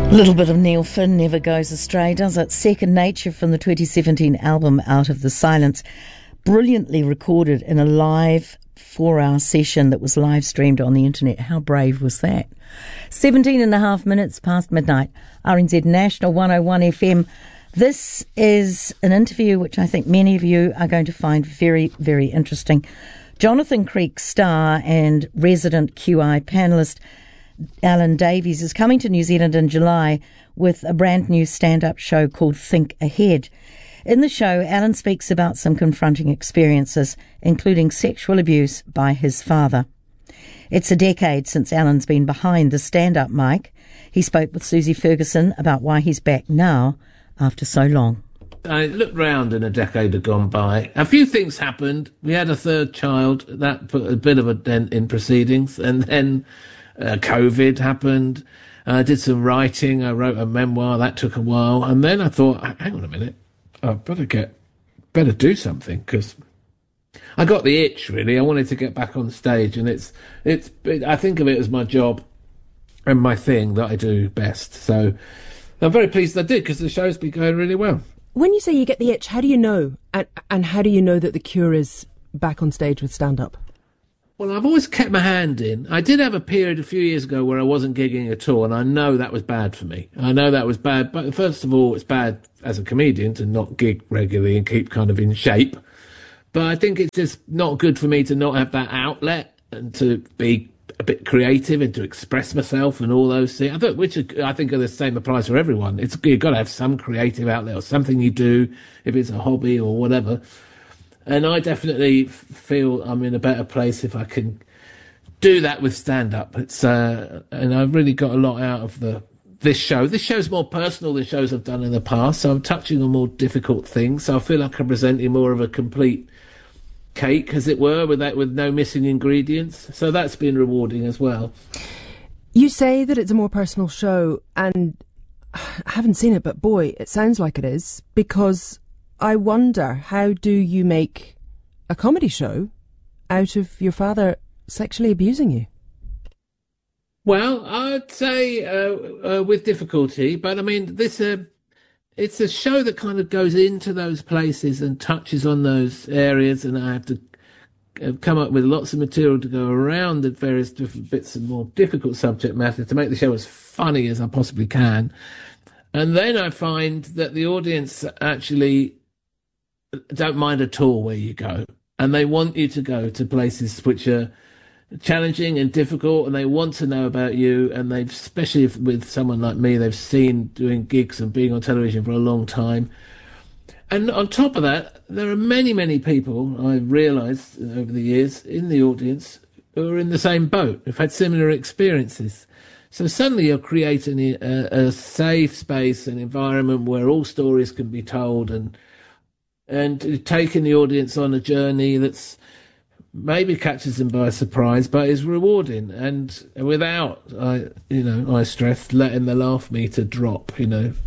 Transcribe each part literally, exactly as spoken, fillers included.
A little bit of Neil Finn never goes astray, does it? Second Nature from the twenty seventeen album Out of the Silence, brilliantly recorded in a live four-hour session that was live streamed on the internet. How brave was that? seventeen and a half minutes past midnight, R N Z National one oh one F M. This is an interview which I think many of you are going to find very, very interesting. Jonathan Creek star and resident Q I panellist Alan Davies is coming to New Zealand in July with a brand new stand-up show called Think Ahead. In the show, Alan speaks about some confronting experiences, including sexual abuse by his father. It's a decade since Alan's been behind the stand-up mic. He spoke with Susie Ferguson about why he's back now after so long. I looked round and a decade had gone by. A few things happened. We had a third child. That put a bit of a dent in proceedings. And then uh, COVID happened. I did some writing. I wrote a memoir. That took a while. And then I thought, hang on a minute. I better get, better do something, because I got the itch, really. I wanted to get back on stage. And it's, it's, it, I think of it as my job and my thing that I do best. So I'm very pleased I did, because the show's been going really well. When you say you get the itch, how do you know? And, and how do you know that the Cure is back on stage with stand-up? Well, I've always kept my hand in. I did have a period a few years ago where I wasn't gigging at all, and I know that was bad for me. I know that was bad, but first of all, it's bad as a comedian to not gig regularly and keep kind of in shape. But I think it's just not good for me to not have that outlet and to be a bit creative and to express myself and all those things. I think, which are, I think are the same applies for everyone. It's you've got to have some creative outlet or something you do, if it's a hobby or whatever. And I definitely feel I'm in a better place if I can do that with stand-up. It's uh, and I've really got a lot out of the this show. This show's more personal than shows I've done in the past, so I'm touching on more difficult things. So I feel like I'm presenting more of a complete cake, as it were, with that, with no missing ingredients. So that's been rewarding as well. You say that it's a more personal show, and I haven't seen it, but boy, it sounds like it is, because I wonder, how do you make a comedy show out of your father sexually abusing you? Well, I'd say uh, uh, with difficulty, but I mean, this uh, it's a show that kind of goes into those places and touches on those areas, and I have to uh, come up with lots of material to go around the various different bits and more difficult subject matter to make the show as funny as I possibly can. And then I find that the audience actually don't mind at all where you go, and they want you to go to places which are challenging and difficult, and they want to know about you, and they've, especially if, with someone like me, they've seen doing gigs and being on television for a long time. And on top of that, there are many, many people, I've realised over the years, in the audience who are in the same boat, who've had similar experiences. So suddenly you're creating a, a safe space, an environment where all stories can be told, and and taking the audience on a journey that's maybe catches them by surprise, but is rewarding, and without, I, you know, I stress, letting the laugh meter drop, you know.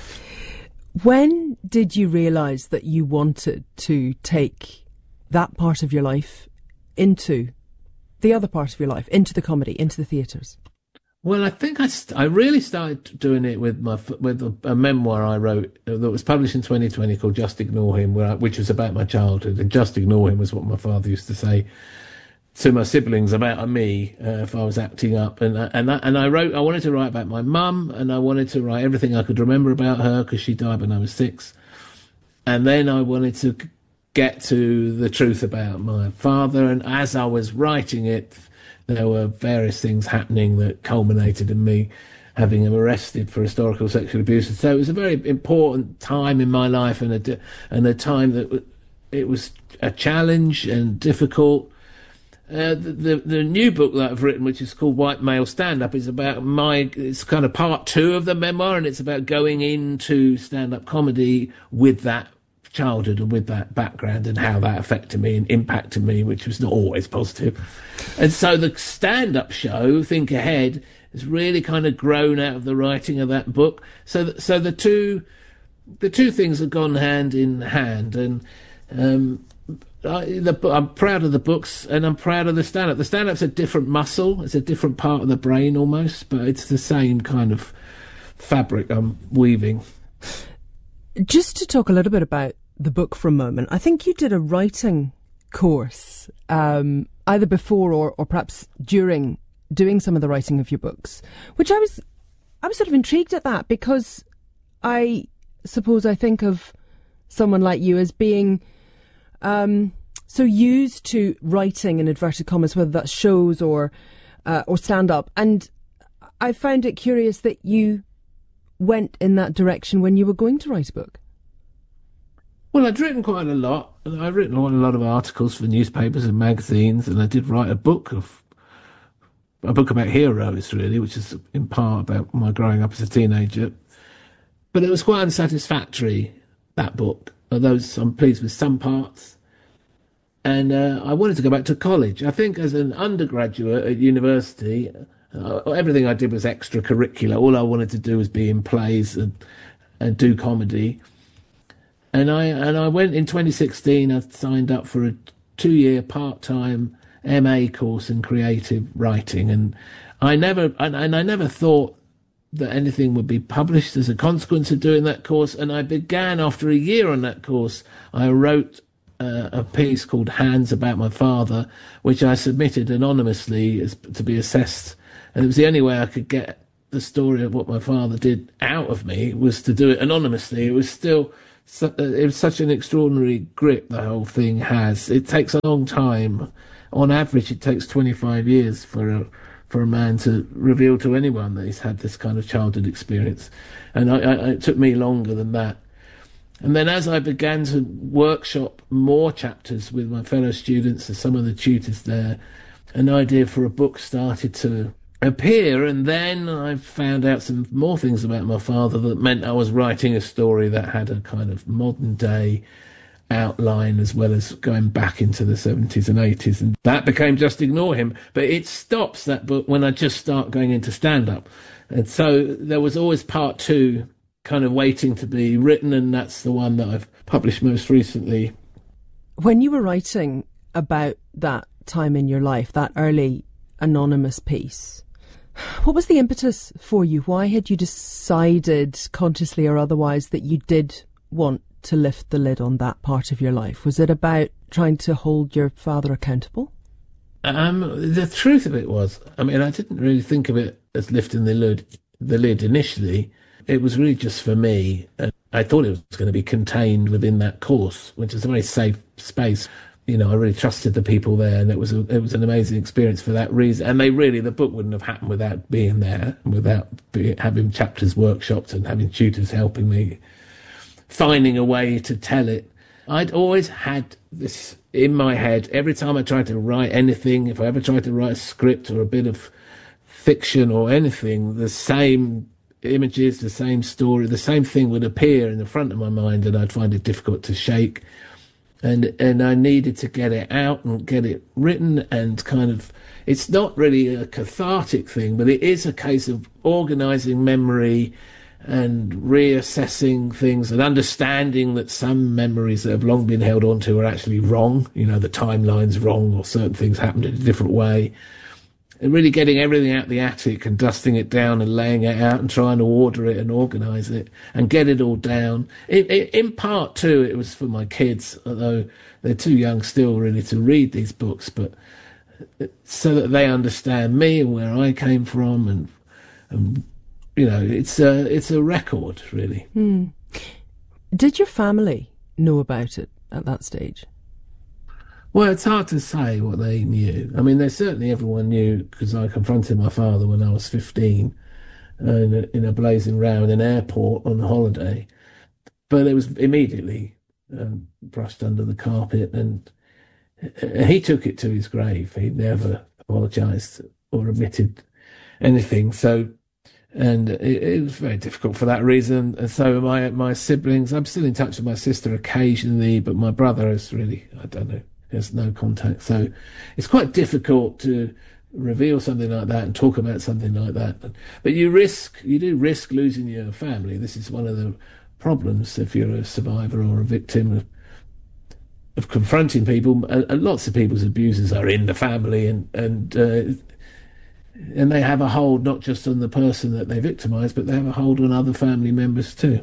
When did you realise that you wanted to take that part of your life into the other part of your life, into the comedy, into the theatres? Well, I think I, st- I really started doing it with my with a, a memoir I wrote that was published in twenty twenty called Just Ignore Him, where I, which was about my childhood. And just ignore him was what my father used to say to my siblings about me uh, if I was acting up. And I, and I, and I wrote, I wanted to write about my mum, and I wanted to write everything I could remember about her, because she died when I was six. And then I wanted to get to the truth about my father. And as I was writing it, there were various things happening that culminated in me having him arrested for historical sexual abuse. So it was a very important time in my life, and a, and a time that it was a challenge and difficult. Uh, the, the the new book that I've written, which is called White Male Stand-Up, is about my, it's kind of part two of the memoir, and it's about going into stand-up comedy with that childhood and with that background, and how that affected me and impacted me, which was not always positive. And so the stand-up show, Think Ahead, has really kind of grown out of the writing of that book. So, th- so the two, the two things have gone hand in hand, and um, I, the, I'm proud of the books, and I'm proud of the stand-up. The stand-up's a different muscle; it's a different part of the brain almost, but it's the same kind of fabric I'm weaving. Just to talk a little bit about the book for a moment, I think you did a writing course, um, either before or, or perhaps during doing some of the writing of your books, which I was, I was sort of intrigued at that, because I suppose I think of someone like you as being um, so used to writing in inverted commas, whether that's shows or uh, or stand-up, and I found it curious that you went in that direction when you were going to write a book. Well, I'd written quite a lot, and I'd written a lot of articles for newspapers and magazines, and I did write a book of a book about heroes, really, which is in part about my growing up as a teenager. But it was quite unsatisfactory, that book, although I'm pleased with some parts. And uh, I wanted to go back to college. I think as an undergraduate at university, uh, everything I did was extracurricular. All I wanted to do was be in plays and, and do comedy. And I and I went in twenty sixteen, I signed up for a two-year part-time M A course in creative writing. And I never and, and I never thought that anything would be published as a consequence of doing that course. And I began, after a year on that course, I wrote uh, a piece called Hands About My Father, which I submitted anonymously as, to be assessed. And it was the only way I could get the story of what my father did out of me, was to do it anonymously. It was still, it was such an extraordinary grip the whole thing has. It takes a long time. On average, it takes twenty-five years for a for a man to reveal to anyone that he's had this kind of childhood experience. And I, I, it took me longer than that. And then as I began to workshop more chapters with my fellow students and some of the tutors there, an idea for a book started to appear. And then I found out some more things about my father that meant I was writing a story that had a kind of modern day outline as well as going back into the seventies and eighties, and that became Just Ignore Him. But it stops, that book, when I just start going into stand-up. And so there was always part two kind of waiting to be written, and that's the one that I've published most recently. When you were writing about that time in your life, that early anonymous piece, what was the impetus for you? Why had you decided, consciously or otherwise, that you did want to lift the lid on that part of your life? Was it about trying to hold your father accountable? Um, the truth of it was, I mean, I didn't really think of it as lifting the lid, the lid initially. It was really just for me. And I thought it was going to be contained within that course, which is a very safe space. You know, I really trusted the people there, and it was a, it was an amazing experience for that reason. And they really, the book wouldn't have happened without being there, without be, having chapters workshopped and having tutors helping me, finding a way to tell it. I'd always had this in my head. Every time I tried to write anything, if I ever tried to write a script or a bit of fiction or anything, the same images, the same story, the same thing would appear in the front of my mind, and I'd find it difficult to shake. And and I needed to get it out and get it written, and kind of, it's not really a cathartic thing, but it is a case of organising memory and reassessing things and understanding that some memories that have long been held on to are actually wrong. You know, the timeline's wrong, or certain things happened in a different way. And really getting everything out the attic and dusting it down and laying it out and trying to order it and organise it and get it all down. In, in, in part, too, it was for my kids, although they're too young still really to read these books, but so that they understand me and where I came from, and, and you know, it's a, it's a record, really. Hmm. Did your family know about it at that stage? Well, it's hard to say what they knew. I mean, they certainly, everyone knew, because I confronted my father when I was fifteen uh, in, a, in a blazing row in an airport on holiday. But it was immediately um, brushed under the carpet, and uh, he took it to his grave. He never apologised or admitted anything. So, and it, it was very difficult for that reason. And so my my siblings, I'm still in touch with my sister occasionally, but my brother is really, I don't know, there's no contact. So it's quite difficult to reveal something like that and talk about something like that. But, but you risk, you do risk losing your family. This is one of the problems if you're a survivor or a victim of, of confronting people. And, and lots of people's abusers are in the family, and, and uh, and they have a hold not just on the person that they victimise, but they have a hold on other family members too.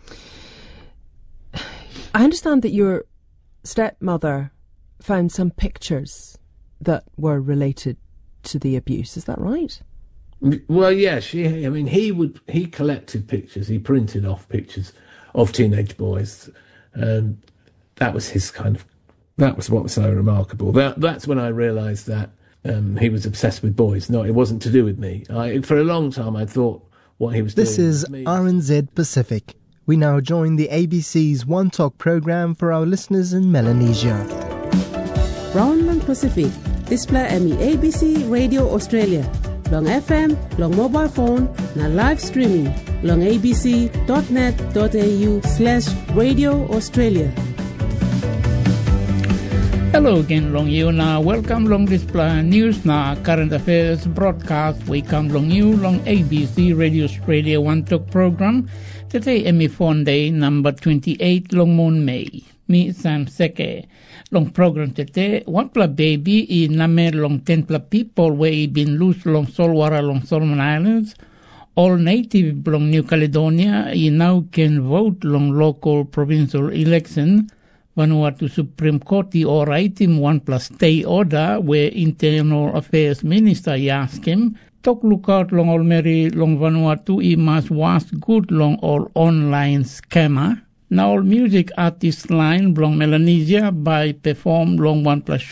I understand that your stepmother found some pictures that were related to the abuse. Is that right? Well, yeah, she. I mean, he would. He collected pictures. He printed off pictures of teenage boys, and that was his kind of. That was what was so remarkable. That that's when I realised that um, he was obsessed with boys. No, it wasn't to do with me. I, for a long time, I thought what he was this doing. This is R N Z Pacific. We now join the A B C's One Talk programme for our listeners in Melanesia. Round lang Pacific, display emi A B C Radio Australia. Long F M, long mobile phone, na live streaming. Long abc.net.au slash Radio Australia. Hello again, long you na welcome long display news na current affairs broadcast. We come long you long A B C Radio Australia One Talk program. Today emi phone day number twenty-eight long moon May. Me Sam Seke. Long program today one pla baby I name long ten pla people where been loose long Solwara long Solomon Islands. All native long New Caledonia I now can vote long local provincial election. Vanuatu Supreme Court or item one plus stay order where Internal Affairs Minister asked him Tok lookout long all Mary long Vanuatu I must was good long all online scammer. Now all music artist line long Melanesia by perform long one plus